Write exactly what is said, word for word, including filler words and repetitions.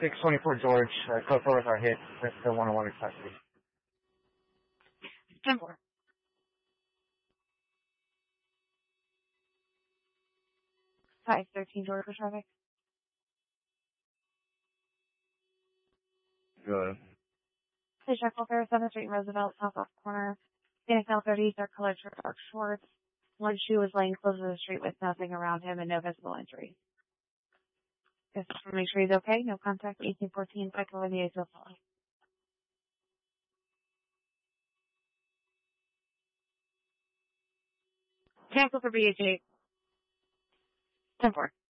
six twenty-four George, uh, code four with our hit, that's the one oh one custody. ten four. five thirteen George for traffic. Good. Please check Welfare, seventh Street, Roosevelt, southwest corner. Phoenix L thirty, dark colored shirt, dark shorts. One shoe was laying close to the street with nothing around him and no visible injury. Just to make sure he's okay, no contact, eighteen fourteen, cycle in the A C L follow. Cancel for B H eight. ten four.